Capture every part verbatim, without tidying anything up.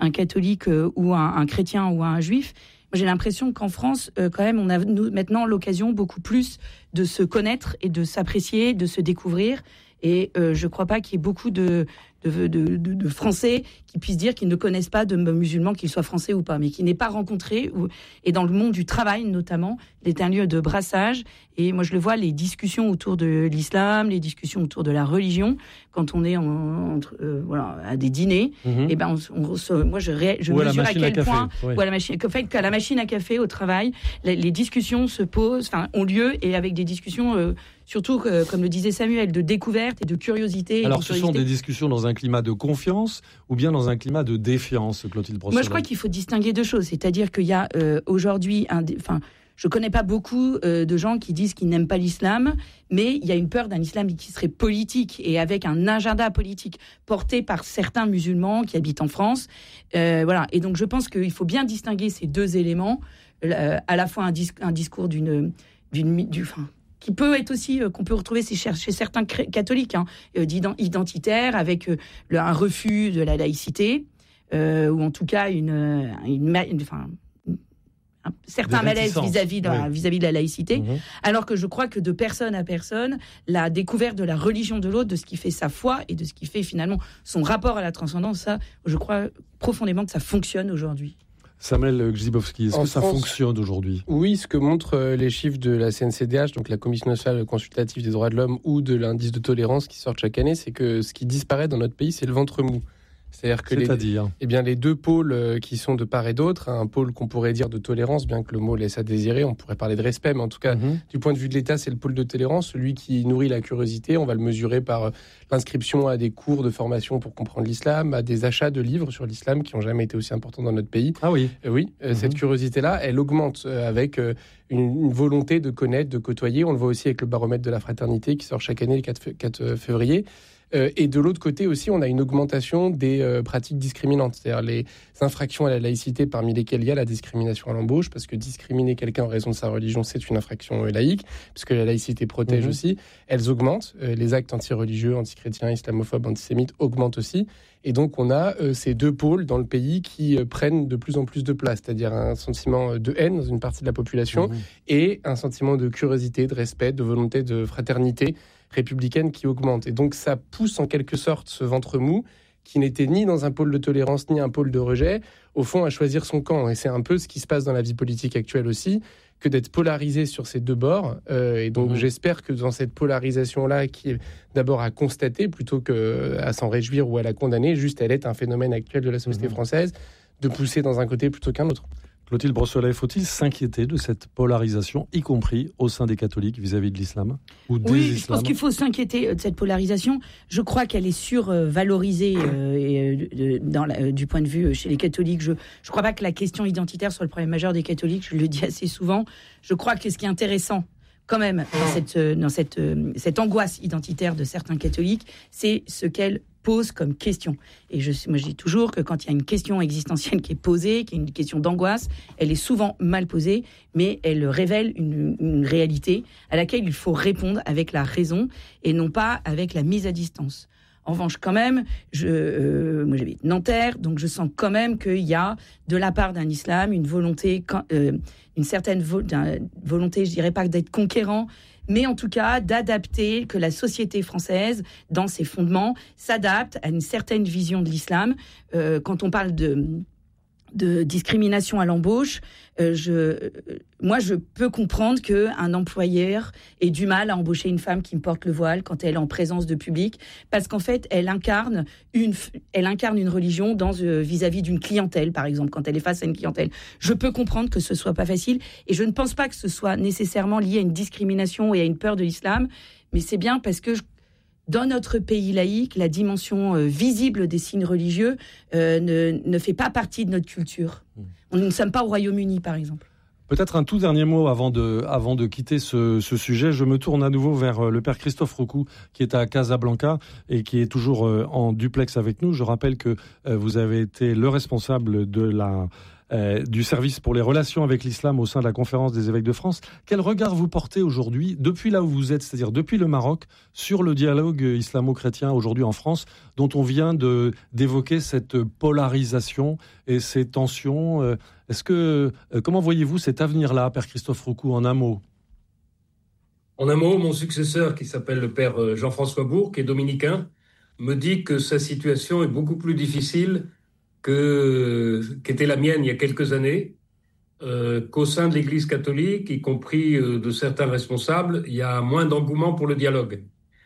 un catholique euh, ou un, un chrétien ou un juif. Moi, j'ai l'impression qu'en France, euh, quand même, on a nous, maintenant l'occasion beaucoup plus de se connaître et de s'apprécier, de se découvrir. Et euh, je ne crois pas qu'il y ait beaucoup de, de, de, de, de Français qui puissent dire qu'ils ne connaissent pas de musulmans, qu'ils soient français ou pas, mais qui n'aient pas rencontré. Ou, et dans le monde du travail, notamment, il est un lieu de brassage. Et moi, je le vois, les discussions autour de l'islam, les discussions autour de la religion, quand on est en, en, euh, voilà, à des dîners, mm-hmm. et ben on, on, moi, je, ré, je mesure à, à quel point, oui. ou à la machine, qu'en fait, qu'à la machine à café, au travail, les, les discussions se posent, enfin, ont lieu, et avec des discussions... Euh, surtout, euh, comme le disait Samuel, de découverte et de curiosité. Alors, de ce sont des discussions dans un climat de confiance ou bien dans un climat de défiance, Clotilde Brossolay? Moi, je crois qu'il faut distinguer deux choses. C'est-à-dire qu'il y a euh, aujourd'hui... un, enfin, je ne connais pas beaucoup euh, de gens qui disent qu'ils n'aiment pas l'islam, mais il y a une peur d'un islam qui serait politique et avec un agenda politique porté par certains musulmans qui habitent en France. Euh, voilà. Et donc, je pense qu'il faut bien distinguer ces deux éléments. Euh, à la fois un, dis- un discours d'une... d'une du, enfin, qui peut être aussi, euh, qu'on peut retrouver chez, chez certains cré- catholiques, hein, euh, identitaires, avec euh, le, un refus de la laïcité, euh, ou en tout cas une, une, une, enfin, un certain malaise vis-à-vis de, oui. vis-à-vis de la laïcité, mmh. alors que je crois que de personne à personne, la découverte de la religion de l'autre, de ce qui fait sa foi et de ce qui fait finalement son rapport à la transcendance, ça, je crois profondément que ça fonctionne aujourd'hui. Samuel Grzybowski, est-ce en que ça France, fonctionne aujourd'hui? Oui, ce que montrent les chiffres de la C N C D H, donc la Commission nationale consultative des droits de l'homme, ou de l'indice de tolérance qui sortent chaque année, c'est que ce qui disparaît dans notre pays, c'est le ventre mou. C'est-à-dire que C'est-à-dire les, eh bien, les deux pôles qui sont de part et d'autre, un pôle qu'on pourrait dire de tolérance, bien que le mot laisse à désirer, on pourrait parler de respect, mais en tout cas, mmh. du point de vue de l'État, c'est le pôle de tolérance, celui qui nourrit la curiosité. On va le mesurer par l'inscription à des cours de formation pour comprendre l'islam, à des achats de livres sur l'islam qui n'ont jamais été aussi importants dans notre pays. Ah oui euh, Oui, mmh. cette curiosité-là, elle augmente euh, avec euh, une, une volonté de connaître, de côtoyer. On le voit aussi avec le baromètre de la fraternité qui sort chaque année le quatre février. Euh, et de l'autre côté aussi, on a une augmentation des euh, pratiques discriminantes, c'est-à-dire les infractions à la laïcité parmi lesquelles il y a la discrimination à l'embauche, parce que discriminer quelqu'un en raison de sa religion, c'est une infraction euh, laïque, puisque la laïcité protège mmh. aussi. Elles augmentent, euh, les actes anti-religieux, anti-chrétiens, islamophobes, antisémites augmentent aussi. Et donc, on a euh, ces deux pôles dans le pays qui euh, prennent de plus en plus de place, c'est-à-dire un sentiment de haine dans une partie de la population mmh. et un sentiment de curiosité, de respect, de volonté de fraternité républicaine qui augmente. Et donc, ça pousse en quelque sorte ce ventre mou qui n'était ni dans un pôle de tolérance ni un pôle de rejet, au fond, à choisir son camp. Et c'est un peu ce qui se passe dans la vie politique actuelle aussi, que d'être polarisé sur ces deux bords. Euh, et donc, mmh. j'espère que dans cette polarisation-là, qui est d'abord à constater plutôt qu'à s'en réjouir ou à la condamner, juste elle est un phénomène actuel de la société mmh. française, de pousser dans un côté plutôt qu'un autre. Clotilde Brossolay, faut-il s'inquiéter de cette polarisation, y compris au sein des catholiques vis-à-vis de l'islam ou des Oui, islams? Je pense qu'il faut s'inquiéter de cette polarisation. Je crois qu'elle est survalorisée euh, euh, dans la, euh, du point de vue chez les catholiques. Je ne crois pas que la question identitaire soit le problème majeur des catholiques, je le dis assez souvent. Je crois que ce qui est intéressant, quand même, dans cette, dans cette, euh, cette angoisse identitaire de certains catholiques, c'est ce qu'elle pose comme question. Et je, moi, je dis toujours que quand il y a une question existentielle qui est posée, qui est une question d'angoisse, elle est souvent mal posée, mais elle révèle une, une réalité à laquelle il faut répondre avec la raison et non pas avec la mise à distance. En revanche, quand même, je, euh, moi j'habite Nanterre, donc je sens quand même qu'il y a, de la part d'un islam, une volonté, euh, une certaine vo- volonté, je dirais pas d'être conquérant, mais en tout cas d'adapter, que la société française, dans ses fondements, s'adapte à une certaine vision de l'islam. Euh, quand on parle de, de discrimination à l'embauche, euh, je, euh, moi je peux comprendre qu'un employeur ait du mal à embaucher une femme qui porte le voile quand elle est en présence de public, parce qu'en fait elle incarne une, elle incarne une religion dans, euh, vis-à-vis d'une clientèle, par exemple, quand elle est face à une clientèle. Je peux comprendre que ce soit pas facile, et je ne pense pas que ce soit nécessairement lié à une discrimination et à une peur de l'islam, mais c'est bien parce que je, dans notre pays laïque, la dimension euh, visible des signes religieux euh, ne, ne fait pas partie de notre culture. Mmh. On, nous ne sommes pas au Royaume-Uni, par exemple. Peut-être un tout dernier mot avant de, avant de quitter ce, ce sujet. Je me tourne à nouveau vers le père Christophe Roucou, qui est à Casablanca et qui est toujours en duplex avec nous. Je rappelle que vous avez été le responsable de la euh, du service pour les relations avec l'islam au sein de la Conférence des évêques de France. Quel regard vous portez aujourd'hui, depuis là où vous êtes, c'est-à-dire depuis le Maroc, sur le dialogue islamo-chrétien aujourd'hui en France, dont on vient de, d'évoquer cette polarisation et ces tensions. euh, Est-ce que, euh, comment voyez-vous cet avenir-là, Père Christophe Roucou, en un mot ? En un mot, mon successeur, qui s'appelle le Père Jean-François Bourg, qui est dominicain, me dit que sa situation est beaucoup plus difficile que, qu'était la mienne il y a quelques années, euh, qu'au sein de l'Église catholique, y compris euh, de certains responsables, il y a moins d'engouement pour le dialogue.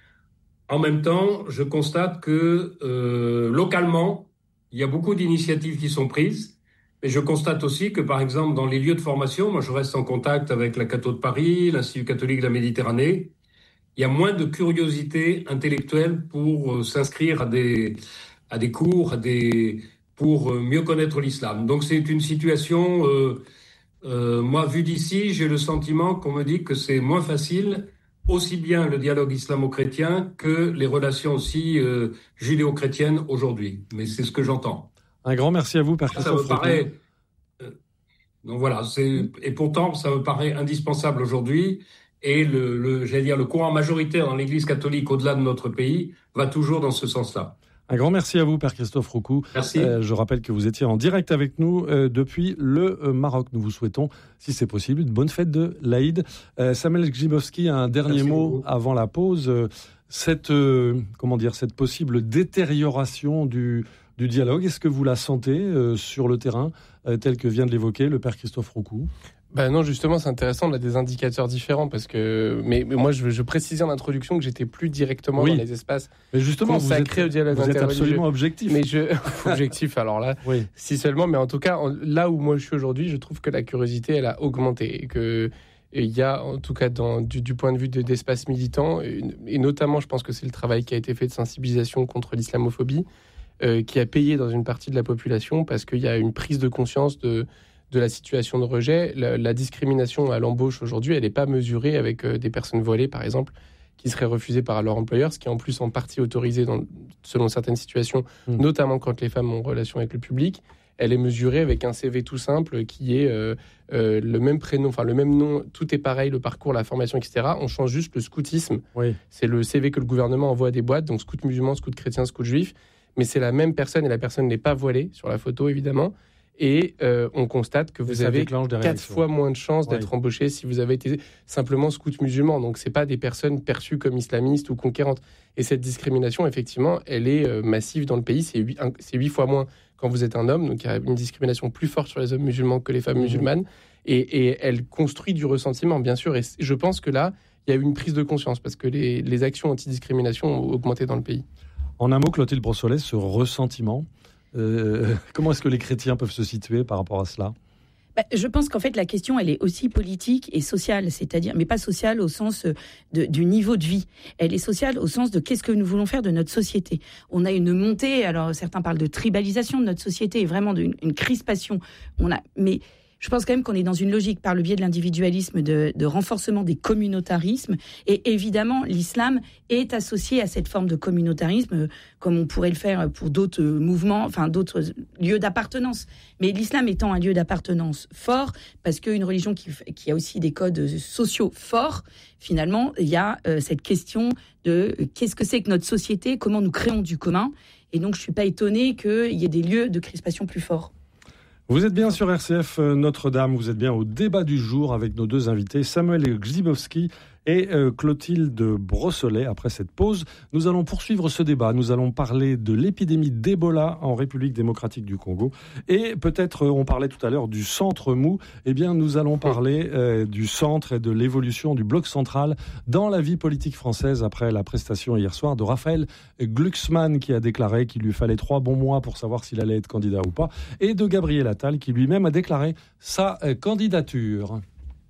En même temps, je constate que euh, localement, il y a beaucoup d'initiatives qui sont prises, mais je constate aussi que, par exemple, dans les lieux de formation, moi je reste en contact avec la Catho de Paris, l'Institut catholique de la Méditerranée, il y a moins de curiosité intellectuelle pour euh, s'inscrire à des, à des cours, à des, pour euh, mieux connaître l'islam. Donc c'est une situation, euh, euh, moi vu d'ici, j'ai le sentiment qu'on me dit que c'est moins facile, aussi bien le dialogue islamo-chrétien que les relations aussi euh, judéo-chrétiennes aujourd'hui. Mais c'est ce que j'entends. Un grand merci à vous, Père Christophe. Ça me paraît, euh, donc voilà, c'est, et pourtant ça me paraît indispensable aujourd'hui. Et le, le, j'allais dire, le courant majoritaire dans l'Église catholique au-delà de notre pays va toujours dans ce sens-là. Un grand merci à vous, Père Christophe Roucou. Merci. Euh, je rappelle que vous étiez en direct avec nous euh, depuis le euh, Maroc. Nous vous souhaitons, si c'est possible, une bonne fête de l'Aïd. Euh, Samuel Grzybowski, un dernier merci mot beaucoup. Avant la pause. Euh, cette, euh, comment dire, cette possible détérioration du, du dialogue, est-ce que vous la sentez euh, sur le terrain, euh, tel que vient de l'évoquer le Père Christophe Roucou ? Ben non, justement, c'est intéressant, on a des indicateurs différents parce que, mais, mais moi, je, je précisais en introduction que j'étais plus directement oui. dans les espaces mais justement, consacrés vous êtes, au dialogue vous êtes absolument objectif. Mais je, objectif, alors là, oui. si seulement, mais en tout cas, là où moi je suis aujourd'hui, je trouve que la curiosité, elle a augmenté et que il y a, en tout cas, dans, du, du point de vue de, d'espace militant, et, et notamment, je pense que c'est le travail qui a été fait de sensibilisation contre l'islamophobie, euh, qui a payé dans une partie de la population parce qu'il y a une prise de conscience de de la situation de rejet. La, la discrimination à l'embauche aujourd'hui, elle n'est pas mesurée avec euh, des personnes voilées, par exemple, qui seraient refusées par leur employeur, ce qui est en plus en partie autorisé dans, selon certaines situations, mmh. notamment quand les femmes ont relation avec le public. Elle est mesurée avec un C V tout simple qui est euh, euh, le même prénom, enfin le même nom, tout est pareil, le parcours, la formation, et cetera. On change juste le scoutisme. Oui. C'est le C V que le gouvernement envoie à des boîtes, donc scout musulman, scout chrétien, scout juif. Mais c'est la même personne et la personne n'est pas voilée sur la photo, évidemment. Et euh, on constate que vous avez quatre fois moins de chances d'être ouais. embauché si vous avez été simplement scout musulman. Donc, ce n'est pas des personnes perçues comme islamistes ou conquérantes. Et cette discrimination, effectivement, elle est euh, massive dans le pays. C'est huit, un, c'est huit fois moins quand vous êtes un homme. Donc, il y a une discrimination plus forte sur les hommes musulmans que les femmes mmh. musulmanes. Et, et elle construit du ressentiment, bien sûr. Et je pense que là, il y a eu une prise de conscience parce que les, les actions anti-discrimination ont augmenté dans le pays. En un mot, Clotilde Brossolet, ce ressentiment, Euh, comment est-ce que les chrétiens peuvent se situer par rapport à cela ? Bah, je pense qu'en fait la question elle est aussi politique et sociale, c'est-à-dire mais pas sociale au sens de, du niveau de vie. Elle est sociale au sens de qu'est-ce que nous voulons faire de notre société. On a une montée, alors certains parlent de tribalisation de notre société et vraiment d'une une crispation. On a, mais je pense quand même qu'on est dans une logique par le biais de l'individualisme, de, de renforcement des communautarismes. Et évidemment, l'islam est associé à cette forme de communautarisme, comme on pourrait le faire pour d'autres mouvements, enfin d'autres lieux d'appartenance. Mais l'islam étant un lieu d'appartenance fort, parce qu'une religion qui, qui a aussi des codes sociaux forts, finalement, il y a euh, cette question de euh, qu'est-ce que c'est que notre société, comment nous créons du commun. Et donc, je ne suis pas étonnée qu'il y ait des lieux de crispation plus forts. Vous êtes bien sur R C F Notre-Dame, vous êtes bien au débat du jour avec nos deux invités, Samuel Grzybowski et euh, Clotilde Brossolet. Après cette pause, nous allons poursuivre ce débat. Nous allons parler de l'épidémie d'Ebola en République démocratique du Congo. Et peut-être, on parlait tout à l'heure du centre mou, eh bien nous allons parler euh, du centre et de l'évolution du bloc central dans la vie politique française après la prestation hier soir de Raphaël Glucksmann qui a déclaré qu'il lui fallait trois bons mois pour savoir s'il allait être candidat ou pas, et de Gabriel Attal qui lui-même a déclaré sa euh, candidature.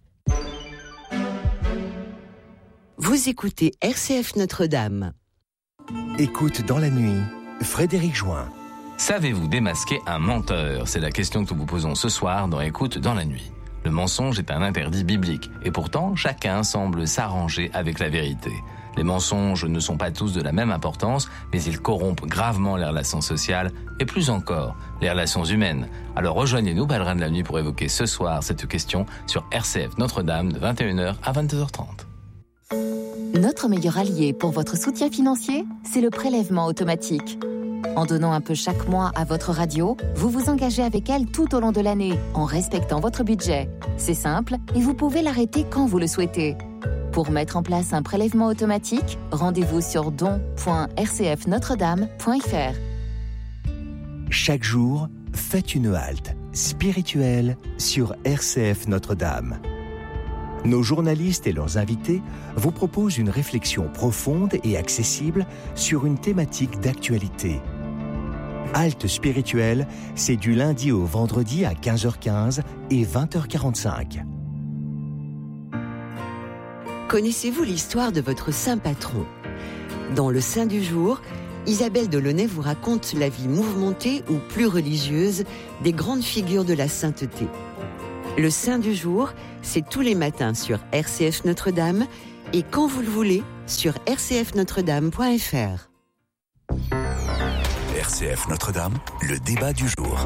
Vous écoutez R C F Notre-Dame. Écoute dans la nuit, Frédéric Join. Savez-vous démasquer un menteur ? C'est la question que nous vous posons ce soir dans Écoute dans la nuit. Le mensonge est un interdit biblique et pourtant chacun semble s'arranger avec la vérité. Les mensonges ne sont pas tous de la même importance, mais ils corrompent gravement les relations sociales et plus encore, les relations humaines. Alors rejoignez-nous, Pèlerins de la Nuit, pour évoquer ce soir cette question sur R C F Notre-Dame de vingt et une heures à vingt-deux heures trente. Notre meilleur allié pour votre soutien financier, c'est le prélèvement automatique. En donnant un peu chaque mois à votre radio, vous vous engagez avec elle tout au long de l'année, en respectant votre budget. C'est simple et vous pouvez l'arrêter quand vous le souhaitez. Pour mettre en place un prélèvement automatique, rendez-vous sur don point r c f notre dame point f r. Chaque jour, faites une halte spirituelle sur R C F Notre-Dame. Nos journalistes et leurs invités vous proposent une réflexion profonde et accessible sur une thématique d'actualité. Halte spirituelle, c'est du lundi au vendredi à quinze heures quinze et vingt heures quarante-cinq. Connaissez-vous l'histoire de votre saint patron ? Dans le Saint du jour, Isabelle Delaunay vous raconte la vie mouvementée ou plus religieuse des grandes figures de la sainteté. Le Saint du jour, c'est tous les matins sur R C F Notre-Dame et quand vous le voulez sur r c f notre dame point f r. R C F Notre-Dame, le débat du jour.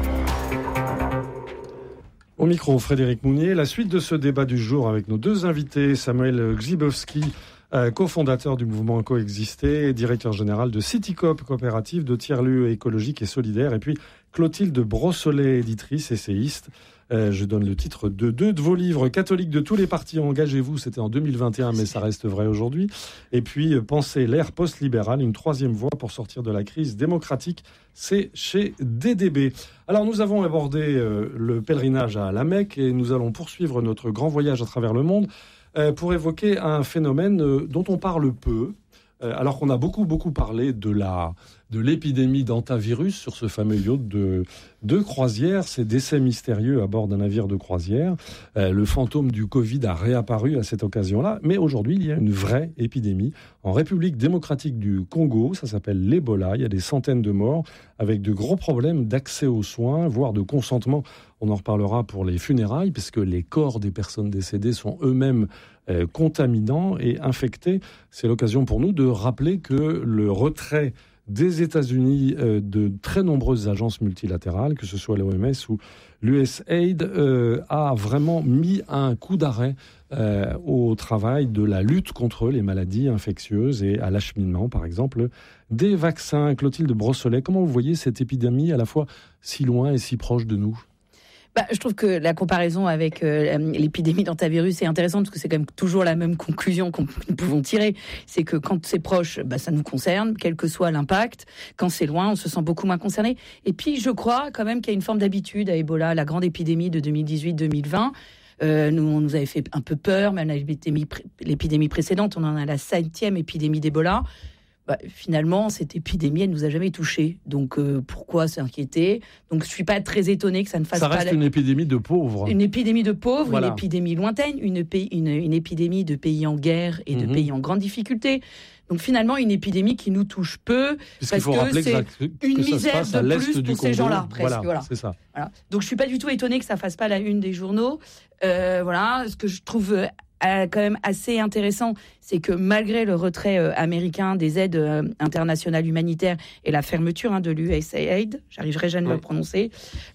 Au micro, Frédéric Mounier, la suite de ce débat du jour avec nos deux invités, Samuel Grzybowski, euh, cofondateur du mouvement Coexister et directeur général de CityCoop, coopérative de tiers-lieux écologiques et solidaires, et puis Clotilde Brossolet, éditrice, essayiste. Euh, je donne le titre de deux de vos livres, Catholiques de tous les partis, engagez-vous, c'était en deux mille vingt et un, mais ça reste vrai aujourd'hui. Et puis, Pensez l'ère post-libérale, une troisième voie pour sortir de la crise démocratique, c'est chez D D B. Alors, nous avons abordé euh, le pèlerinage à la Mecque et nous allons poursuivre notre grand voyage à travers le monde euh, pour évoquer un phénomène euh, dont on parle peu, euh, alors qu'on a beaucoup, beaucoup parlé de la... de l'épidémie d'hantavirus sur ce fameux yacht de, de croisière, ces décès mystérieux à bord d'un navire de croisière. Euh, le fantôme du Covid a réapparu à cette occasion-là, mais aujourd'hui, il y a une vraie épidémie en République démocratique du Congo, ça s'appelle l'Ebola, il y a des centaines de morts, avec de gros problèmes d'accès aux soins, voire de consentement. On en reparlera pour les funérailles, puisque les corps des personnes décédées sont eux-mêmes euh, contaminants et infectés. C'est l'occasion pour nous de rappeler que le retrait des États-Unis euh, de très nombreuses agences multilatérales, que ce soit l'O M S ou l'U S A I D, euh, a vraiment mis un coup d'arrêt euh, au travail de la lutte contre les maladies infectieuses et à l'acheminement, par exemple, des vaccins. Clotilde Brossolet, comment vous voyez cette épidémie à la fois si loin et si proche de nous ? Bah, je trouve que la comparaison avec euh, l'épidémie d'hantavirus est intéressante parce que c'est quand même toujours la même conclusion qu'on nous pouvons tirer. C'est que quand c'est proche, bah, ça nous concerne, quel que soit l'impact. Quand c'est loin, on se sent beaucoup moins concerné. Et puis, je crois quand même qu'il y a une forme d'habitude à Ebola, la grande épidémie de deux mille dix-huit deux mille vingt. Euh, nous, on nous avait fait un peu peur, même l'épidémie, l'épidémie précédente, on en a la septième épidémie d'Ebola. Bah, finalement, cette épidémie, elle nous a jamais touchés. Donc, euh, pourquoi s'inquiéter ? Donc, je suis pas très étonnée que ça ne fasse pas... Ça reste pas une épidémie de pauvres. Une épidémie de pauvres, voilà. Une épidémie lointaine, une, une, une épidémie de pays en guerre et de mm-hmm. pays en grande difficulté. Donc, finalement, une épidémie qui nous touche peu, parce faut que c'est que ça, que une ça misère de plus pour ces gens-là, presque. Voilà, voilà. c'est ça. Voilà. Donc, je suis pas du tout étonnée que ça fasse pas la une des journaux. Euh, voilà, ce que je trouve... Euh, quand même assez intéressant, c'est que malgré le retrait euh, américain des aides euh, internationales humanitaires et la fermeture hein, de l'U S A I D, j'arriverai jamais à le prononcer,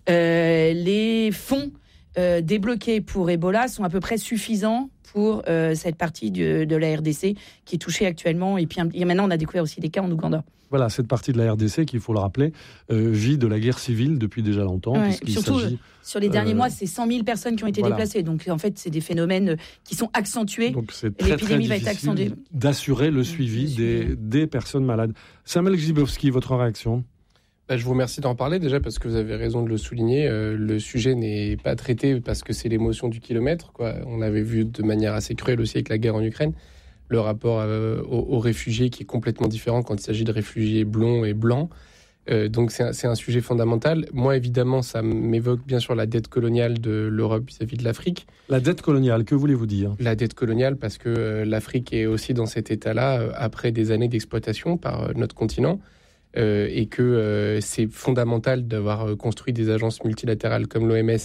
euh, les fonds euh, débloqués pour Ebola sont à peu près suffisants pour euh, cette partie de, de la R D C qui est touchée actuellement. Et puis et maintenant, on a découvert aussi des cas en Ouganda. Voilà, cette partie de la R D C, qu'il faut le rappeler, euh, vit de la guerre civile depuis déjà longtemps. Ouais, surtout, s'agit, sur les derniers euh, mois, c'est cent mille personnes qui ont été voilà. déplacées. Donc, en fait, c'est des phénomènes qui sont accentués. Donc, c'est très, l'épidémie très va être accentuée. D'assurer le suivi, le suivi. Des, des personnes malades. Samuel Grzybowski, votre réaction ? Bah, je vous remercie d'en parler déjà parce que vous avez raison de le souligner. Euh, le sujet n'est pas traité parce que c'est l'émotion du kilomètre, quoi. On l'avait vu de manière assez cruelle aussi avec la guerre en Ukraine. Le rapport euh, aux, aux réfugiés qui est complètement différent quand il s'agit de réfugiés blonds et blancs. Euh, donc c'est un, c'est un sujet fondamental. Moi, évidemment, ça m'évoque bien sûr la dette coloniale de l'Europe vis-à-vis de l'Afrique. La dette coloniale, que voulez-vous dire ? La dette coloniale parce que euh, l'Afrique est aussi dans cet état-là euh, après des années d'exploitation par euh, notre continent. Euh, et que euh, c'est fondamental d'avoir construit des agences multilatérales comme l'O M S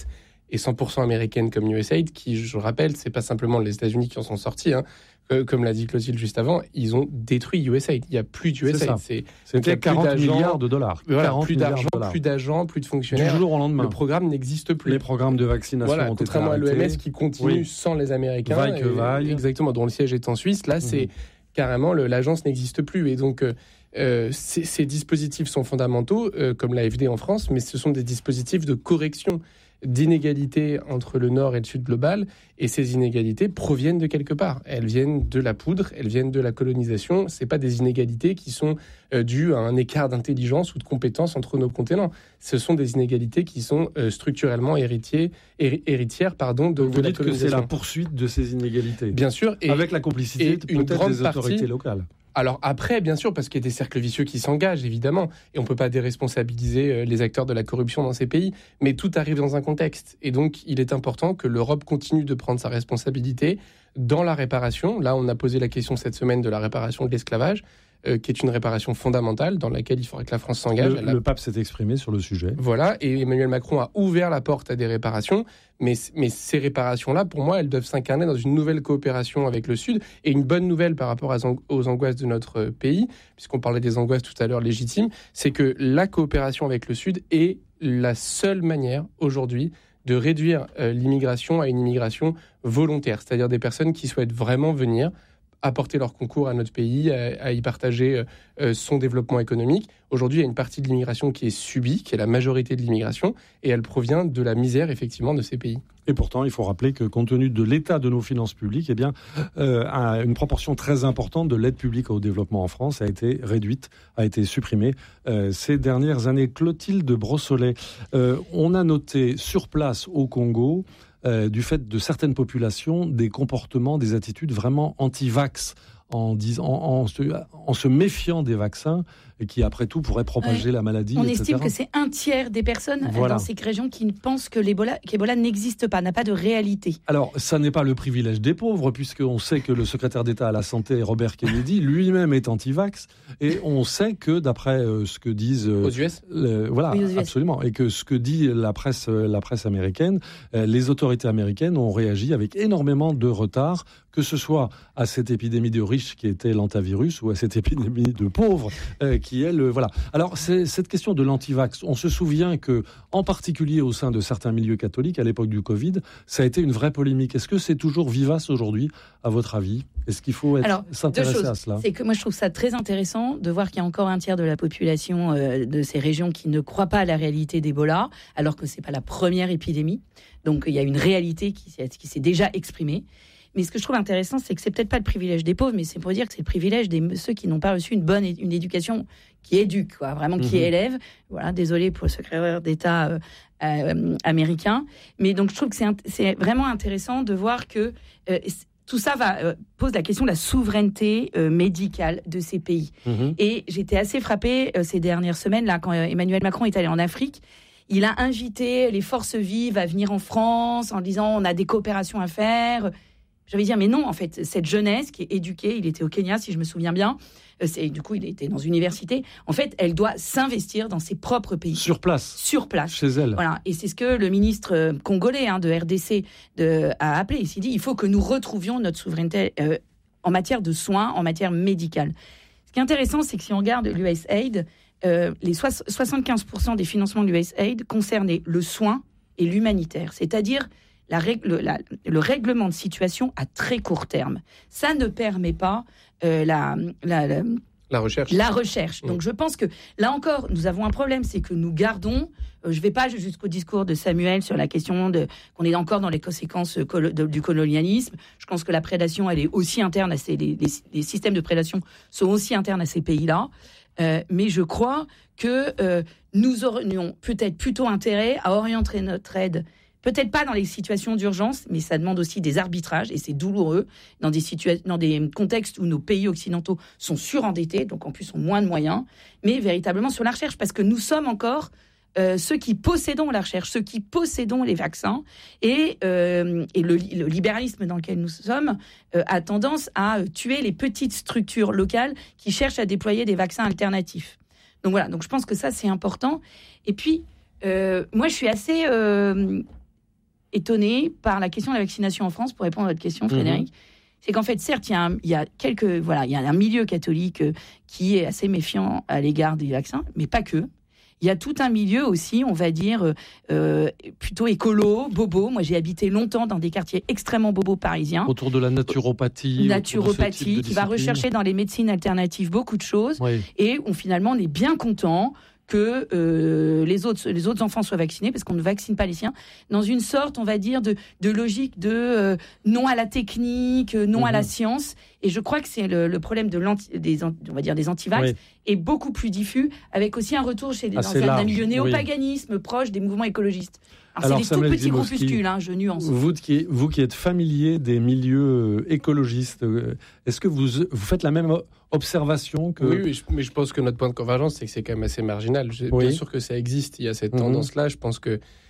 et cent pour cent américaine comme U S A I D, qui, je le rappelle, c'est pas simplement les États-Unis qui en sont sortis, hein. Euh, comme l'a dit Clotilde juste avant, ils ont détruit U S A I D. Il n'y a plus d'U S A I D. C'est C'était quarante milliards de dollars. Voilà, plus d'argent, plus d'agents, plus de fonctionnaires. Du jour au lendemain. Le programme n'existe plus. Les programmes de vaccination voilà, ont contrairement été à l'O M S qui continue oui. sans les Américains. Vaille que vaille. Exactement, dont le siège est en Suisse. Là, mmh. c'est carrément, le, l'agence n'existe plus. Et donc, euh, ces, ces dispositifs sont fondamentaux, euh, comme l'A F D en France, mais ce sont des dispositifs de correction d'inégalités entre le nord et le sud global, et ces inégalités proviennent de quelque part. Elles viennent de la poudre, elles viennent de la colonisation. C'est pas des inégalités qui sont euh, dues à un écart d'intelligence ou de compétences entre nos continents. Ce sont des inégalités qui sont euh, structurellement héritiers, héri- héritières pardon, de, Vous de la dites colonisation. Que c'est la poursuite de ces inégalités. Bien sûr. Et, avec la complicité et peut-être grande des autorités partie, locales. Alors après, bien sûr, parce qu'il y a des cercles vicieux qui s'engagent, évidemment, et on ne peut pas déresponsabiliser les acteurs de la corruption dans ces pays, mais tout arrive dans un contexte. Et donc, il est important que l'Europe continue de prendre sa responsabilité dans la réparation. Là, on a posé la question cette semaine de la réparation de l'esclavage, euh, qui est une réparation fondamentale dans laquelle il faudrait que la France s'engage. Le, le pape s'est exprimé sur le sujet. Voilà, et Emmanuel Macron a ouvert la porte à des réparations, mais, mais ces réparations-là, pour moi, elles doivent s'incarner dans une nouvelle coopération avec le Sud. Et une bonne nouvelle par rapport aux angoisses de notre pays, puisqu'on parlait des angoisses tout à l'heure légitimes, c'est que la coopération avec le Sud est la seule manière aujourd'hui de réduire euh, l'immigration à une immigration volontaire, c'est-à-dire des personnes qui souhaitent vraiment venir apporter leur concours à notre pays, à, à y partager euh, son développement économique. Aujourd'hui, il y a une partie de l'immigration qui est subie, qui est la majorité de l'immigration, et elle provient de la misère, effectivement, de ces pays. Et pourtant, il faut rappeler que, compte tenu de l'état de nos finances publiques, eh bien, euh, une proportion très importante de l'aide publique au développement en France a été réduite, a été supprimée euh, ces dernières années. Clotilde Brossolet, euh, on a noté sur place au Congo, Euh, du fait de certaines populations, des comportements, des attitudes vraiment anti-vax, en, disant, en, en, se, en se méfiant des vaccins, et qui, après tout, pourraient propager ouais. la maladie, On et cetera. estime que c'est un tiers des personnes voilà. dans ces régions qui pensent que l'Ebola, qu'Ebola n'existe pas, n'a pas de réalité. Alors, ça n'est pas le privilège des pauvres, puisqu'on sait que le secrétaire d'État à la Santé, Robert Kennedy, lui-même est anti-vax, et on sait que, d'après euh, ce que disent... Euh, aux U S le, Voilà, oui, aux U S. Absolument. Et que ce que dit la presse, la presse américaine, euh, les autorités américaines ont réagi avec énormément de retard, que ce soit à cette épidémie de riches qui était l'antavirus, ou à cette épidémie de pauvres euh, qui est le... Voilà. Alors, c'est, cette question de l'antivax, on se souvient que, en particulier au sein de certains milieux catholiques, à l'époque du Covid, ça a été une vraie polémique. Est-ce que c'est toujours vivace aujourd'hui, à votre avis ? Est-ce qu'il faut être, Alors, s'intéresser deux choses. à cela ? C'est que moi, je trouve ça très intéressant de voir qu'il y a encore un tiers de la population euh, de ces régions qui ne croit pas à la réalité d'Ebola, alors que c'est pas la première épidémie. Donc, il y a une réalité qui s'est, qui s'est déjà exprimée. Mais ce que je trouve intéressant, c'est que c'est peut-être pas le privilège des pauvres, mais c'est pour dire que c'est le privilège de ceux qui n'ont pas reçu une bonne une éducation qui éduque, quoi, vraiment qui mmh. élève. Voilà, désolé pour le secrétaire d'État euh, euh, américain. Mais donc, je trouve que c'est, c'est vraiment intéressant de voir que euh, tout ça va, euh, pose la question de la souveraineté euh, médicale de ces pays. Mmh. Et j'étais assez frappée euh, ces dernières semaines, là, quand euh, Emmanuel Macron est allé en Afrique. Il a invité les forces vives à venir en France en disant on a des coopérations à faire. J'avais dire, mais non, en fait, cette jeunesse qui est éduquée, il était au Kenya, si je me souviens bien, euh, c'est, du coup, il était dans une université, en fait, elle doit s'investir dans ses propres pays. Sur place. Sur place. Chez elle. Voilà, et c'est ce que le ministre congolais hein, de R D C de, a appelé. Il s'est dit, il faut que nous retrouvions notre souveraineté euh, en matière de soins, en matière médicale. Ce qui est intéressant, c'est que si on regarde l'U S A I D, euh, les soix- soixante-quinze pour cent des financements de l'U S A I D concernaient le soin et l'humanitaire, c'est-à-dire La règle, la, le règlement de situation à très court terme. Ça ne permet pas euh, la, la, la, la recherche. La recherche. Donc, mmh. je pense que, là encore, nous avons un problème, c'est que nous gardons... Euh, je ne vais pas jusqu'au discours de Samuel sur la question de, qu'on est encore dans les conséquences colo, de, du colonialisme. Je pense que la prédation, elle est aussi interne à ces... Les, les, les systèmes de prédation sont aussi internes à ces pays-là. Euh, mais je crois que euh, nous aurions peut-être plutôt intérêt à orienter notre aide peut-être pas dans les situations d'urgence, mais ça demande aussi des arbitrages, et c'est douloureux, dans des, situa- dans des contextes où nos pays occidentaux sont surendettés, donc en plus ont moins de moyens, mais véritablement sur la recherche, parce que nous sommes encore euh, ceux qui possédons la recherche, ceux qui possédons les vaccins, et, euh, et le, le libéralisme dans lequel nous sommes euh, a tendance à tuer les petites structures locales qui cherchent à déployer des vaccins alternatifs. Donc voilà, donc je pense que ça, c'est important. Et puis, euh, moi, je suis assez... Euh, étonnée par la question de la vaccination en France, pour répondre à votre question, Frédéric. Mmh. C'est qu'en fait, certes, il y a un, il y a quelques, voilà, il y a un milieu catholique euh, qui est assez méfiant à l'égard des vaccins, mais pas que. Il y a tout un milieu aussi, on va dire, euh, plutôt écolo, bobo. Moi, j'ai habité longtemps dans des quartiers extrêmement bobos parisiens. Autour de la naturopathie. Naturopathie, qui va rechercher dans les médecines alternatives beaucoup de choses. Oui. Et où finalement, on est bien content que euh, les, autres, les autres enfants soient vaccinés, parce qu'on ne vaccine pas les siens, dans une sorte, on va dire, de, de logique de euh, non à la technique, non mmh. à la science. Et je crois que c'est le, le problème de l'anti, des, on va dire, des antivax oui. est beaucoup plus diffus, avec aussi un retour chez les, dans un milieu néopaganisme oui. proche des mouvements écologistes. Alors, Alors c'est des tout petits groupuscules, hein, je nuance. Vous qui, vous qui êtes familier des milieux écologistes, est-ce que vous, vous faites la même observation que... Oui, oui, mais je pense que notre point de convergence, c'est que c'est quand même assez marginal. Oui. Bien sûr que ça existe, il y a cette mmh. tendance-là. Je pense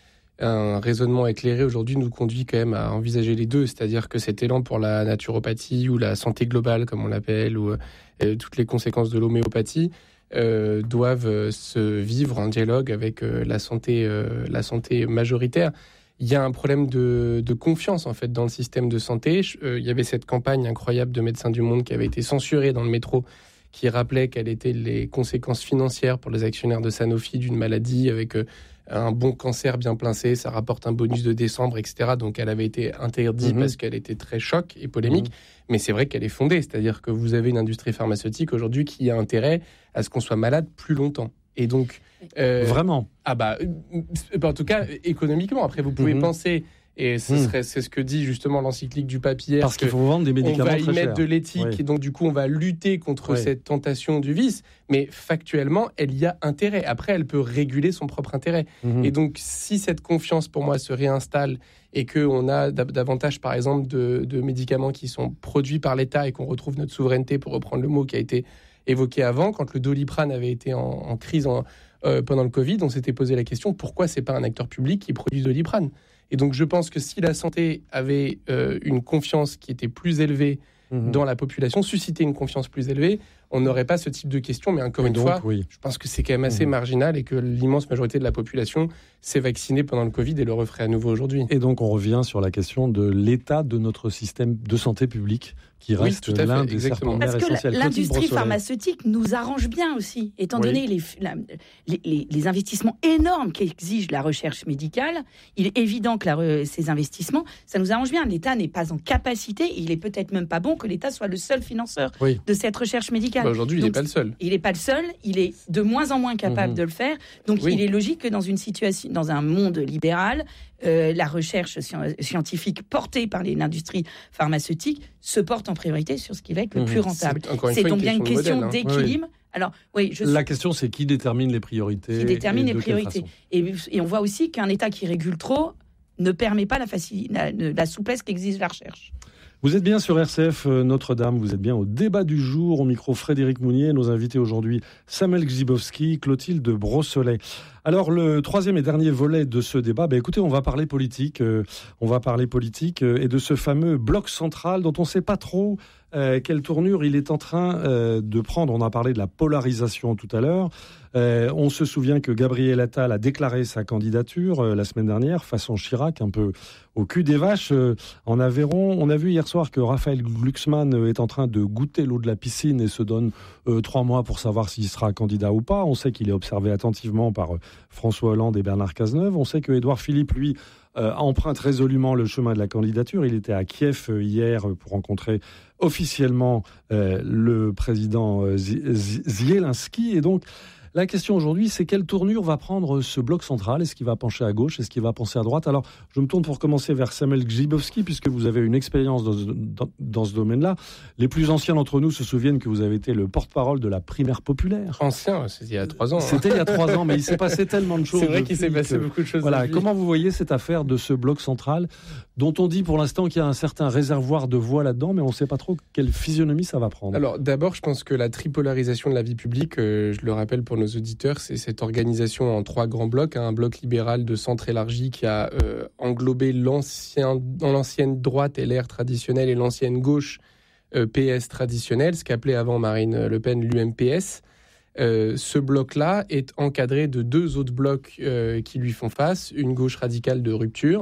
qu'un raisonnement éclairé aujourd'hui nous conduit quand même à envisager les deux, c'est-à-dire que cet élan pour la naturopathie ou la santé globale, comme on l'appelle, ou euh, toutes les conséquences de l'homéopathie, Euh, doivent euh, se vivre en dialogue avec euh, la santé, euh, la santé majoritaire. Il y a un problème de, de confiance en fait dans le système de santé. Euh, il y avait cette campagne incroyable de Médecins du Monde qui avait été censurée dans le métro, qui rappelait quelles étaient les conséquences financières pour les actionnaires de Sanofi d'une maladie avec euh, un bon cancer bien placé, ça rapporte un bonus de décembre, et cetera. Donc elle avait été interdite mmh. parce qu'elle était très choc et polémique. Mmh. Mais c'est vrai qu'elle est fondée, c'est-à-dire que vous avez une industrie pharmaceutique aujourd'hui qui a intérêt à ce qu'on soit malade plus longtemps. Et donc... Euh, Vraiment Ah bah, en tout cas, économiquement. Après, vous pouvez mmh. penser... Et ce serait, c'est ce que dit justement l'encyclique du papier. Parce qu'il faut vendre des médicaments très chers. On va y mettre de l'éthique oui. et donc du coup on va lutter contre oui. cette tentation du vice. Mais factuellement, elle y a intérêt. Après, elle peut réguler son propre intérêt. Mmh. Et donc, si cette confiance pour moi se réinstalle et qu'on a davantage, par exemple, de, de médicaments qui sont produits par l'État et qu'on retrouve notre souveraineté, pour reprendre le mot qui a été évoqué avant, quand le Doliprane avait été en, en crise en, euh, pendant le Covid, on s'était posé la question pourquoi c'est pas un acteur public qui produit Doliprane. Et donc, je pense que si la santé avait euh, une confiance qui était plus élevée mmh. dans la population, susciter une confiance plus élevée, on n'aurait pas ce type de questions. Mais encore et une donc, fois, oui. je pense que c'est quand même assez mmh. marginal et que l'immense majorité de la population s'est vaccinée pendant le Covid et le referait à nouveau aujourd'hui. Et donc, on revient sur la question de l'état de notre système de santé publique, qui reste oui, l'un fait, des exactement. serpents de mer essentiels. Parce que l'industrie pharmaceutique nous arrange bien aussi, étant oui. donné les, la, les, les, les investissements énormes qu'exige la recherche médicale. Il est évident que la, ces investissements, ça nous arrange bien. L'État n'est pas en capacité, et il est peut-être même pas bon que l'État soit le seul financeur oui. de cette recherche médicale. Bah aujourd'hui, Donc, il n'est pas le seul. Il n'est pas le seul, il est de moins en moins capable mmh. de le faire. Donc, oui. il est logique que dans une situation, dans un monde libéral, Euh, la recherche scientifique portée par l'industrie pharmaceutique se porte en priorité sur ce qui va être le mmh. plus rentable. C'est, c'est donc bien une question modèle, hein. d'équilibre. Oui. Alors, oui, je la suis... question, c'est qui détermine les priorités. Qui détermine les priorités. Et, et on voit aussi qu'un État qui régule trop ne permet pas la, facil... la, la souplesse qu'exige la recherche. Vous êtes bien sur R C F Notre-Dame, vous êtes bien au débat du jour, au micro Frédéric Mounier, nos invités aujourd'hui Samuel Grzybowski, Clotilde Brossolet. Alors le troisième et dernier volet de ce débat, ben écoutez, on va parler politique, euh, on va parler politique euh, et de ce fameux bloc central dont on ne sait pas trop euh, quelle tournure il est en train euh, de prendre. On a parlé de la polarisation tout à l'heure. Euh, on se souvient que Gabriel Attal a déclaré sa candidature euh, la semaine dernière, façon Chirac, un peu au cul des vaches, euh, en Aveyron. On a vu hier soir que Raphaël Glucksmann est en train de goûter l'eau de la piscine et se donne euh, trois mois pour savoir s'il sera candidat ou pas. On sait qu'il est observé attentivement par euh, François Hollande et Bernard Cazeneuve. On sait que Édouard Philippe, lui, euh, emprunte résolument le chemin de la candidature. Il était à Kiev euh, hier pour rencontrer officiellement euh, le président euh, Zelensky. Et donc, la question aujourd'hui, c'est quelle tournure va prendre ce bloc central ? Est-ce qu'il va pencher à gauche ? Est-ce qu'il va pencher à droite ? Alors, je me tourne pour commencer vers Samuel Grzybowski, puisque vous avez une expérience dans, dans, dans ce domaine-là. Les plus anciens d'entre nous se souviennent que vous avez été le porte-parole de la primaire populaire. Ancien, c'était il y a trois ans. Hein. C'était il y a trois ans, mais il s'est passé tellement de choses. C'est vrai qu'il s'est passé que, beaucoup de choses. Voilà. Depuis. Comment vous voyez cette affaire de ce bloc central, dont on dit pour l'instant qu'il y a un certain réservoir de voix là-dedans, mais on ne sait pas trop quelle physionomie ça va prendre. Alors, d'abord, je pense que la tripolarisation de la vie publique, euh, je le rappelle pour nos auditeurs, c'est cette organisation en trois grands blocs, hein, un bloc libéral de centre élargi qui a euh, englobé l'ancien, l'ancienne droite L R traditionnelle et l'ancienne gauche euh, P S traditionnelle, ce qu'appelait avant Marine Le Pen l'U M P S. Euh, ce bloc-là est encadré de deux autres blocs euh, qui lui font face, une gauche radicale de rupture,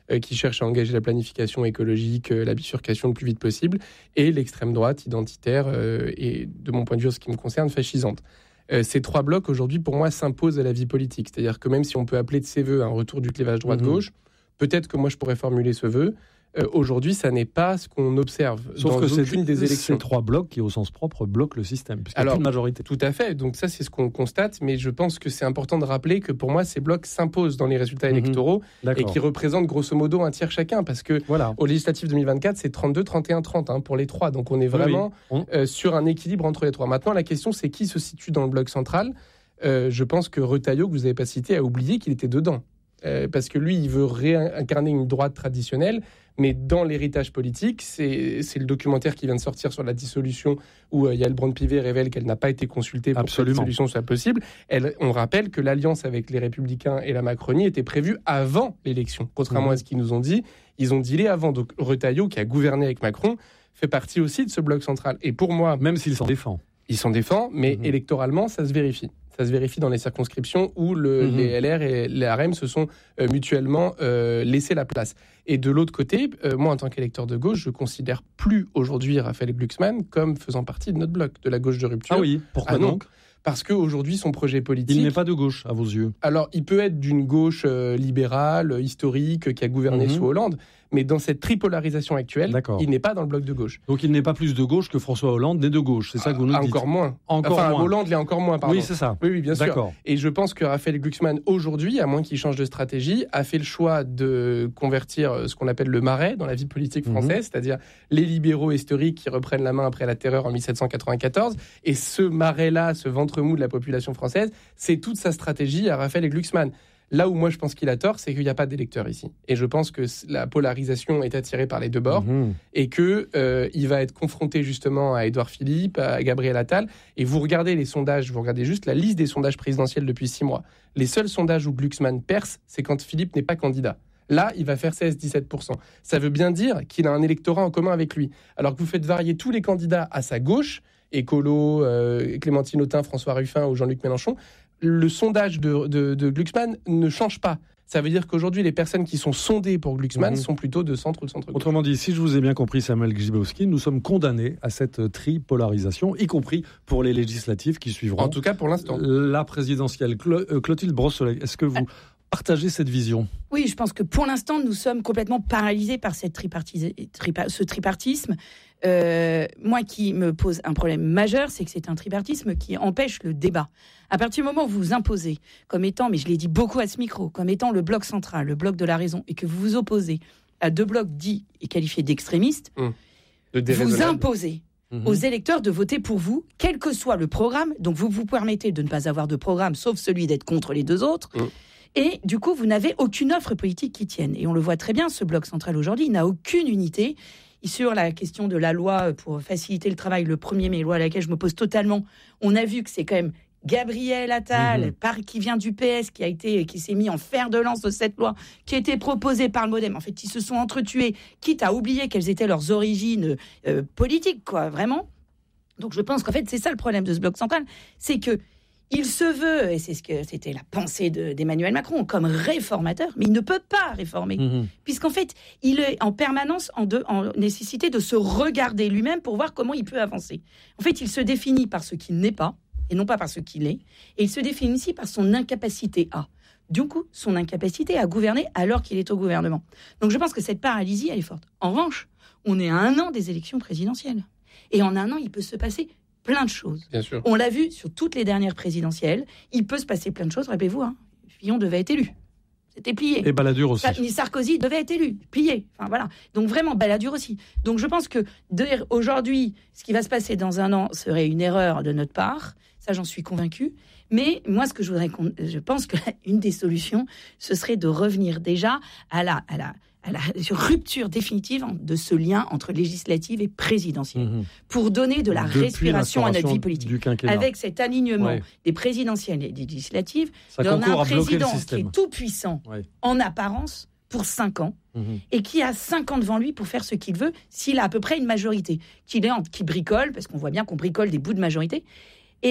euh, qui cherche à engager la planification écologique, euh, la bifurcation le plus vite possible, et l'extrême droite identitaire euh, et, de mon point de vue, en ce qui me concerne, fascisante. Euh, ces trois blocs, aujourd'hui, pour moi, s'imposent à la vie politique. C'est-à-dire que même si on peut appeler de ses voeux un retour du clivage droite-gauche, mmh. peut-être que moi, je pourrais formuler ce vœu. Euh, aujourd'hui, ça n'est pas ce qu'on observe Sauf dans que aucune c'est, des élections. Ces trois blocs qui, au sens propre, bloquent le système, puisqu'il y a Alors, plus de majorité. Tout à fait. Donc ça, c'est ce qu'on constate. Mais je pense que c'est important de rappeler que pour moi, ces blocs s'imposent dans les résultats mmh. électoraux D'accord. et qui représentent grosso modo un tiers chacun. Parce que voilà. au législatif deux mille vingt-quatre, c'est trente-deux, trente et un, trente hein, pour les trois. Donc on est vraiment oui, oui. Euh, sur un équilibre entre les trois. Maintenant, la question, c'est qui se situe dans le bloc central. Euh, je pense que Retailleau, que vous n'avez pas cité, a oublié qu'il était dedans. Euh, parce que lui, il veut réincarner une droite traditionnelle, mais dans l'héritage politique, c'est, c'est le documentaire qui vient de sortir sur la dissolution, où euh, Yael Braun-Pivet révèle qu'elle n'a pas été consultée pour Absolument. que la dissolution soit possible. Elle, on rappelle que l'alliance avec les Républicains et la Macronie était prévue avant l'élection, contrairement mmh. à ce qu'ils nous ont dit. Ils ont dealé avant. Donc Retailleau, qui a gouverné avec Macron, fait partie aussi de ce bloc central. Et pour moi... Même s'il s'en défend. Il s'en défend, mais mmh. électoralement, ça se vérifie. Ça se vérifie dans les circonscriptions où le, mmh. les L R et les R E M se sont euh, mutuellement euh, laissé la place. Et de l'autre côté, euh, moi, en tant qu'électeur de gauche, je ne considère plus aujourd'hui Raphaël Glucksmann comme faisant partie de notre bloc, de la gauche de rupture. Ah oui, pourquoi ah non, donc ? Parce qu'aujourd'hui, son projet politique... Il n'est pas de gauche, à vos yeux. Alors, il peut être d'une gauche euh, libérale, historique, qui a gouverné mmh. sous Hollande, mais dans cette tripolarisation actuelle, D'accord. il n'est pas dans le bloc de gauche. Donc il n'est pas plus de gauche que François Hollande n'est de gauche, c'est ça que vous nous ah, dites. Encore moins. Encore enfin, moins. Hollande l'est encore moins, pardon. Oui, c'est ça. Oui, oui, bien D'accord. sûr. Et je pense que Raphaël Glucksmann, aujourd'hui, à moins qu'il change de stratégie, a fait le choix de convertir ce qu'on appelle le marais dans la vie politique française, mmh. c'est-à-dire les libéraux historiques qui reprennent la main après la terreur en dix-sept cent quatre-vingt-quatorze. Et ce marais-là, ce ventre mou de la population française, c'est toute sa stratégie à Raphaël Glucksmann. Là où moi je pense qu'il a tort, c'est qu'il n'y a pas d'électeurs ici. Et je pense que la polarisation est attirée par les deux bords mmh. et qu'il euh, va être confronté justement à Édouard Philippe, à Gabriel Attal. Et vous regardez les sondages, vous regardez juste la liste des sondages présidentiels depuis six mois. Les seuls sondages où Glucksmann perce, c'est quand Philippe n'est pas candidat. Là, il va faire seize à dix-sept pour cent. Ça veut bien dire qu'il a un électorat en commun avec lui. Alors que vous faites varier tous les candidats à sa gauche, Écolo, euh, Clémentine Autain, François Ruffin ou Jean-Luc Mélenchon, le sondage de, de, de Glucksmann ne change pas. Ça veut dire qu'aujourd'hui, les personnes qui sont sondées pour Glucksmann mmh. sont plutôt de centre ou de centre-gauche. Autrement dit, si je vous ai bien compris, Samuel Grzybowski, nous sommes condamnés à cette tripolarisation, y compris pour les législatives qui suivront. En tout cas, pour l'instant. La présidentielle. Cl- euh, Clotilde Brossolet, est-ce que vous... Ah. Partagez cette vision. Oui, je pense que pour l'instant, nous sommes complètement paralysés par cette tripartis- tripa- ce tripartisme. Euh, moi, qui me pose un problème majeur, c'est que c'est un tripartisme qui empêche le débat. À partir du moment où vous vous imposez comme étant, mais je l'ai dit beaucoup à ce micro, comme étant le bloc central, le bloc de la raison, et que vous vous opposez à deux blocs dits et qualifiés d'extrémistes, mmh. de vous imposez mmh. aux électeurs de voter pour vous, quel que soit le programme. Donc vous vous permettez de ne pas avoir de programme, sauf celui d'être contre les deux autres. Mmh. Et du coup, vous n'avez aucune offre politique qui tienne. Et on le voit très bien, ce bloc central aujourd'hui, il n'a aucune unité. Et sur la question de la loi pour faciliter le travail, le premier mai, loi à laquelle je m'oppose totalement, on a vu que c'est quand même Gabriel Attal, mmh. par, qui vient du P S, qui a été, qui s'est mis en fer de lance de cette loi, qui a été proposée par le MoDem. En fait, ils se sont entretués, quitte à oublier quelles étaient leurs origines euh, politiques, quoi, vraiment. Donc je pense qu'en fait, c'est ça le problème de ce bloc central, c'est que il se veut, et c'est ce que c'était la pensée de, d'Emmanuel Macron, comme réformateur, mais il ne peut pas réformer, mmh. puisqu'en fait, il est en permanence en, de, en nécessité de se regarder lui-même pour voir comment il peut avancer. En fait, il se définit par ce qu'il n'est pas, et non pas par ce qu'il est, et il se définit aussi par son incapacité à. Du coup, son incapacité à gouverner alors qu'il est au gouvernement. Donc je pense que cette paralysie, elle est forte. En revanche, on est à un an des élections présidentielles. Et en un an, il peut se passer plein de choses. Bien sûr. On l'a vu sur toutes les dernières présidentielles. Il peut se passer plein de choses. Rappelez-vous, hein, Fillon devait être élu. C'était plié. Et Balladur aussi. Sarkozy devait être élu. Plié. Enfin, voilà. Donc vraiment, Balladur aussi. Donc je pense que de, aujourd'hui, ce qui va se passer dans un an serait une erreur de notre part. Ça, j'en suis convaincue. Mais moi, ce que je voudrais... Je pense qu'une des solutions, ce serait de revenir déjà à la... À la à la rupture définitive de ce lien entre législative et présidentielle, mmh. pour donner de la Depuis respiration à notre vie politique. Avec cet alignement ouais. des présidentielles et des législatives, on a un président qui est tout puissant ouais. en apparence pour cinq ans, mmh. et qui a cinq ans devant lui pour faire ce qu'il veut, s'il a à peu près une majorité, qu'il est en, qui bricole, parce qu'on voit bien qu'on bricole des bouts de majorité. Et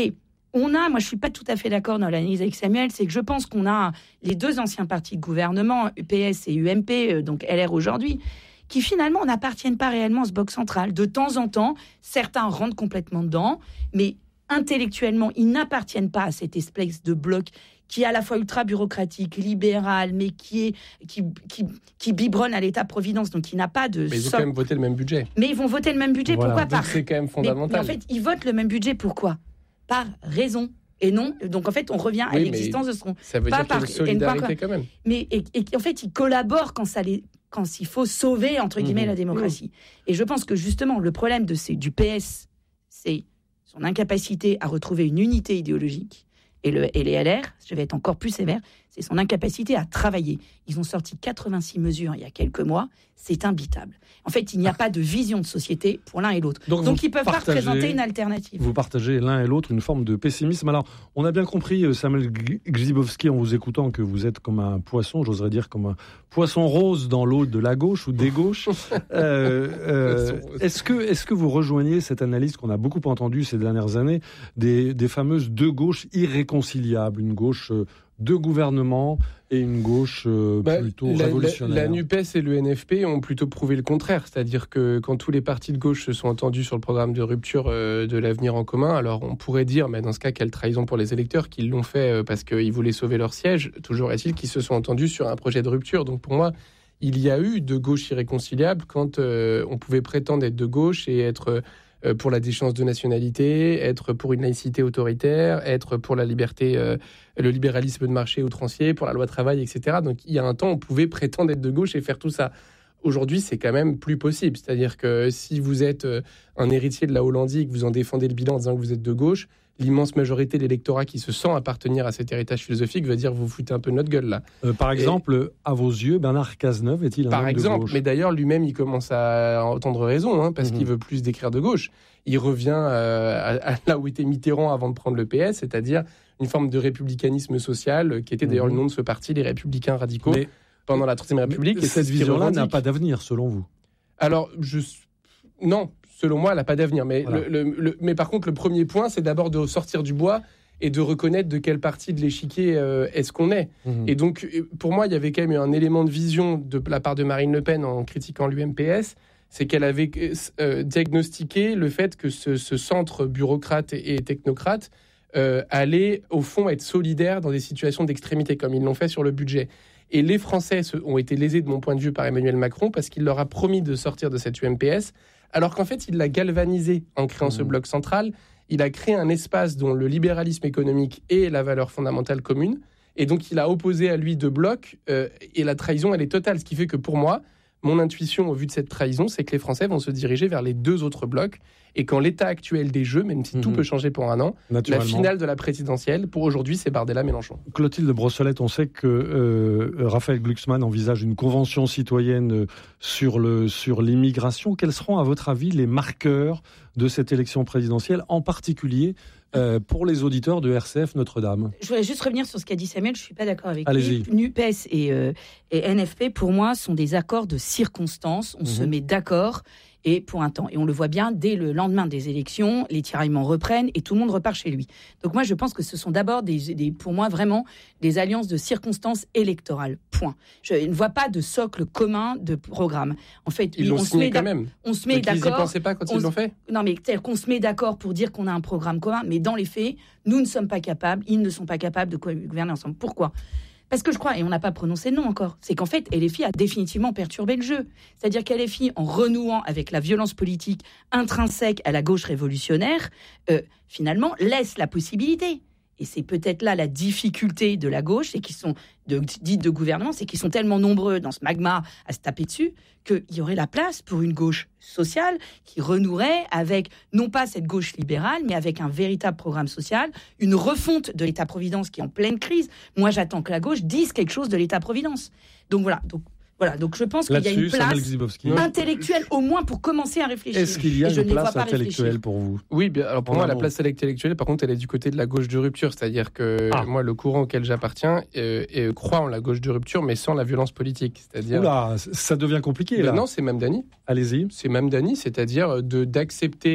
on a, moi je suis pas tout à fait d'accord dans l'analyse avec Samuel, c'est que je pense qu'on a les deux anciens partis de gouvernement, U P S et U M P, donc L R aujourd'hui, qui finalement n'appartiennent pas réellement à ce bloc central. De temps en temps, certains rentrent complètement dedans, mais intellectuellement, ils n'appartiennent pas à cette espèce de bloc qui est à la fois ultra bureaucratique, libéral, mais qui est qui qui, qui biberonne à l'État-providence, donc qui n'a pas de. Mais ils ont so- quand même voté le même budget. Mais ils vont voter le même budget, Voilà. pourquoi Donc pas c'est quand même mais, fondamental. mais en fait, ils votent le même budget, pourquoi? Par raison. Et non, donc en fait, on revient à Oui, l'existence de son. Ça veut pas dire qu'il y a par- une solidarité quand même. Mais et, et en fait, ils collaborent quand ça les, quand il faut sauver entre guillemets Mmh. la démocratie. Et je pense que justement, le problème de ces, du P S, c'est son incapacité à retrouver une unité idéologique. Et, le, et les L R, je vais être encore plus sévère, c'est son incapacité à travailler. Ils ont sorti quatre-vingt-six mesures il y a quelques mois, c'est imbitable. En fait, il n'y a pas de vision de société pour l'un et l'autre. Donc Donc, vous ils ne peuvent pas partagez- représenter une alternative. Vous partagez l'un et l'autre une forme de pessimisme. Alors, on a bien compris, euh, Samuel Grzybowski, en vous écoutant, que vous êtes comme un poisson, j'oserais dire comme un poisson rose dans l'eau de la gauche ou des gauches. Euh, euh, est-ce que, est-ce que vous rejoignez cette analyse qu'on a beaucoup entendue ces dernières années des, des fameuses deux gauches irréconciliables, une gauche euh, de gouvernement et une gauche euh, Bah, plutôt la, révolutionnaire? La, la NUPES et le N F P ont plutôt prouvé le contraire. C'est-à-dire que quand tous les partis de gauche se sont entendus sur le programme de rupture euh, de l'avenir en commun, alors on pourrait dire, mais dans ce cas, quelle trahison pour les électeurs, qu'ils l'ont fait euh, parce qu'ils voulaient sauver leur siège. Toujours est-il qu'ils se sont entendus sur un projet de rupture. Donc pour moi, il y a eu de gauche irréconciliable quand euh, on pouvait prétendre être de gauche et être euh, pour la déchéance de nationalité, être pour une laïcité autoritaire, être pour la liberté, euh, le libéralisme de marché outrancier, pour la loi travail, et cetera. Donc il y a un temps, on pouvait prétendre être de gauche et faire tout ça. Aujourd'hui, c'est quand même plus possible. C'est-à-dire que si vous êtes euh, un héritier de la Hollandie et que vous en défendez le bilan en disant que vous êtes de gauche, l'immense majorité de l'électorat qui se sent appartenir à cet héritage philosophique va dire vous foutez un peu notre gueule là. Euh, par exemple, à vos yeux, Bernard Cazeneuve est-il un Par homme de exemple, gauche? mais d'ailleurs lui-même il commence à entendre raison hein, parce Mhm. qu'il veut plus décrire de gauche. Il revient euh, à, à là où était Mitterrand avant de prendre le P S, c'est-à-dire une forme de républicanisme social qui était d'ailleurs Mhm. le nom de ce parti, les Républicains radicaux, Mais- pendant la Troisième République. Mais Et c'est cette ce qu'il vision-là n'a revendique. pas d'avenir, selon vous. Alors, je... non, selon moi, elle n'a pas d'avenir. Mais, Voilà. le, le- le- mais par contre, le premier point, c'est d'abord de sortir du bois et de reconnaître de quelle partie de l'échiquier euh, est-ce qu'on est. Mhm. Et donc, euh, pour moi, il y avait quand même eu un élément de vision de la part de Marine Le Pen en critiquant l'U M P S, c'est qu'elle avait euh, diagnostiqué le fait que ce, ce centre bureaucrate et, et technocrate euh, allait, au fond, être solidaire dans des situations d'extrémité, comme ils l'ont fait sur le budget. Et les Français se- ont été lésés, de mon point de vue, par Emmanuel Macron, parce qu'il leur a promis de sortir de cette U M P S, alors qu'en fait, il l'a galvanisé en créant Mmh. ce bloc central. Il a créé un espace dont le libéralisme économique est la valeur fondamentale commune. Et donc, il a opposé à lui deux blocs. euh, et la trahison, elle est totale. Ce qui fait que pour moi, mon intuition au vu de cette trahison, c'est que les Français vont se diriger vers les deux autres blocs. Et quand l'état actuel des jeux, même si tout Mhm. peut changer pour un an, la Naturellement. finale de la présidentielle, pour aujourd'hui, c'est Bardella-Mélenchon. Clotilde Brossolette, on sait que euh, Raphaël Glucksmann envisage une convention citoyenne euh, sur, le, sur l'immigration. Quels seront, à votre avis, les marqueurs de cette élection présidentielle, en particulier euh, pour les auditeurs de R C F Notre-Dame? Je voudrais juste revenir sur ce qu'a dit Samuel, je ne suis pas d'accord avec Allez-y. lui. NUPES et, euh, et N F P, pour moi, sont des accords de circonstances. On se Mhm. met d'accord et pour un temps. Et on le voit bien, dès le lendemain des élections, les tiraillements reprennent et tout le monde repart chez lui. Donc moi, je pense que ce sont d'abord, des, des, pour moi, vraiment des alliances de circonstances électorales. Point. Je ne vois pas de socle commun de programme. En fait, Ils oui, l'ont on se signé met quand d'ac- même. on se met Donc, ils n'y d'accord. pensaient pas quand on ils l'ont se- fait. Non, mais c'est-à-dire qu'on se met d'accord pour dire qu'on a un programme commun, mais dans les faits, nous ne sommes pas capables, ils ne sont pas capables de co- gouverner ensemble. Pourquoi ? Parce que je crois, et on n'a pas prononcé le nom encore, c'est qu'en fait, L F I a définitivement perturbé le jeu. C'est-à-dire qu'L F I, en renouant avec la violence politique intrinsèque à la gauche révolutionnaire, euh, finalement, laisse la possibilité. Et c'est peut-être là la difficulté de la gauche, et qui sont de, dites de gouvernement, c'est qu'ils sont tellement nombreux dans ce magma à se taper dessus, qu'il y aurait la place pour une gauche sociale qui renouerait avec, non pas cette gauche libérale, mais avec un véritable programme social, une refonte de l'État-providence qui est en pleine crise. Moi, j'attends que la gauche dise quelque chose de l'État-providence. Donc voilà, donc, voilà. donc je pense qu'il y a Là-dessus, une Samuel place Grzybowski. intellectuelle, au moins pour commencer à réfléchir. Est-ce qu'il y a Et je une ne les vois place pas intellectuelle réfléchir. pour vous? Oui, bien, alors pour En moi, la amont. place intellectuelle, par contre, elle est du côté de la gauche de rupture. C'est-à-dire que Ah. moi, le courant auquel j'appartiens euh, euh, croit en la gauche de rupture, mais sans la violence politique. C'est-à-dire. Oula, ça devient compliqué, Ben là. non, c'est même Dany. Allez-y. C'est même Dany, c'est-à-dire de, d'accepter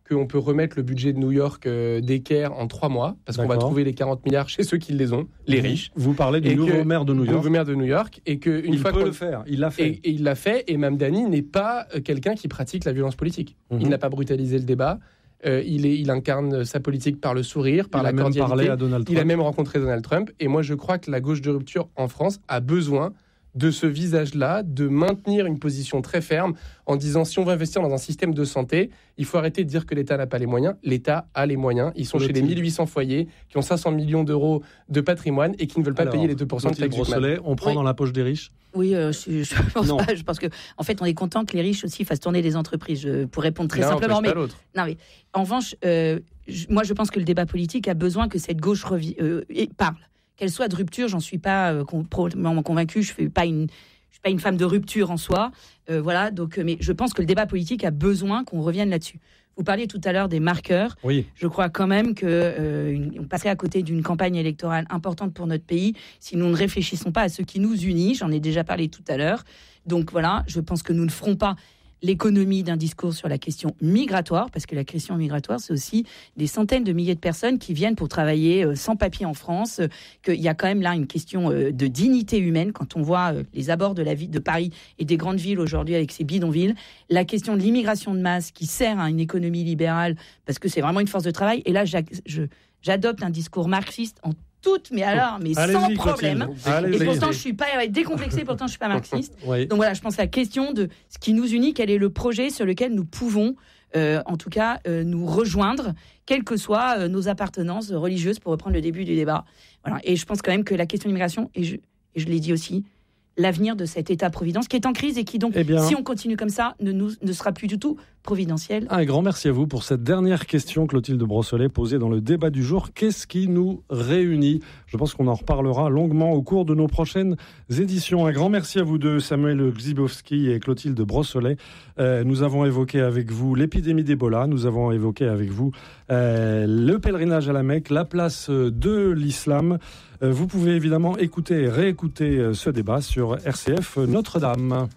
qu'on peut remettre le budget de New York euh, d'équerre en trois mois, parce D'accord. qu'on va trouver les quarante milliards chez ceux qui les ont, les vous, riches. Vous parlez du nouveau que, maire de New York. nouveau maire de New York. Et que une il fois peut le faire, il l'a fait. Et, et il l'a fait, et Mamdani n'est pas quelqu'un qui pratique la violence politique. Mm-hmm. Il n'a pas brutalisé le débat. Euh, il, est, il incarne sa politique par le sourire, par il la cordialité. Il a même parlé à Donald Trump. Il a même rencontré Donald Trump. Et moi, je crois que la gauche de rupture en France a besoin de ce visage-là, de maintenir une position très ferme en disant si on veut investir dans un système de santé, il faut arrêter de dire que l'État n'a pas les moyens. L'État a les moyens. Ils sont chez les mille huit cents foyers qui ont cinq cents millions d'euros de patrimoine et qui ne veulent pas Alors, payer les deux pour cent de taxes Brossolet, on prend oui. dans la poche des riches. Oui, euh, je, je pense non. pas. Je pense que, en fait, on est content que les riches aussi fassent tourner des entreprises. Je, pour répondre très L'un simplement, mais, l'autre. non, mais en revanche, euh, je, moi, je pense que le débat politique a besoin que cette gauche revi- euh, parle. Qu'elle soit de rupture, j'en suis pas euh, probablement convaincue. Je fais pas une Je suis pas une femme de rupture en soi, euh, voilà. Donc, mais je pense que le débat politique a besoin qu'on revienne là-dessus. Vous parliez tout à l'heure des marqueurs. Oui. Je crois quand même que euh, une, on passerait à côté d'une campagne électorale importante pour notre pays si nous ne réfléchissons pas à ce qui nous unit. J'en ai déjà parlé tout à l'heure. Donc voilà, je pense que nous ne ferons pas l'économie d'un discours sur la question migratoire, parce que la question migratoire, c'est aussi des centaines de milliers de personnes qui viennent pour travailler euh, sans papier en France, euh, qu'il y a quand même là une question euh, de dignité humaine, quand on voit euh, les abords de la ville de Paris et des grandes villes aujourd'hui avec ces bidonvilles, la question de l'immigration de masse qui sert à une économie libérale, parce que c'est vraiment une force de travail, et là, je, j'adopte un discours marxiste en toutes, mais alors, mais Allez-y, sans problème. Allez-y. Et pourtant, je suis pas ouais, décomplexée, pourtant, je suis pas marxiste. Oui. Donc voilà, je pense à la question de ce qui nous unit, quel est le projet sur lequel nous pouvons, euh, en tout cas, euh, nous rejoindre, quelles que soient euh, nos appartenances religieuses, pour reprendre le début du débat. Voilà. Et je pense quand même que la question de l'immigration, et je, et je l'ai dit aussi, l'avenir de cet État-providence qui est en crise et qui donc, eh bien, si on continue comme ça, ne, nous, ne sera plus du tout providentiel. Un grand merci à vous pour cette dernière question, Clotilde Brossolet, posée dans le débat du jour. Qu'est-ce qui nous réunit ? Je pense qu'on en reparlera longuement au cours de nos prochaines éditions. Un grand merci à vous deux, Samuel Grzybowski et Clotilde Brossolet. Euh, nous avons évoqué avec vous l'épidémie d'Ebola, nous avons évoqué avec vous euh, le pèlerinage à la Mecque, la place de l'islam. Euh, vous pouvez évidemment écouter et réécouter ce débat sur R C F Notre-Dame.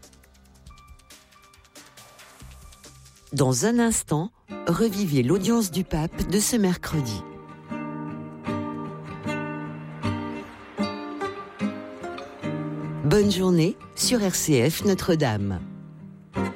Dans un instant, revivez l'audience du pape de ce mercredi. Bonne journée sur R C F Notre-Dame.